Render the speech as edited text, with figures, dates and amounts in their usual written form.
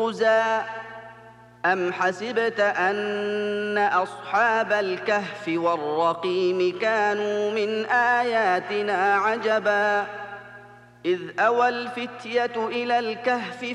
أم حسبت أن أصحاب الكهف والرقيم كانوا من آياتنا عجبا إذ أوى الفتية إلى الكهف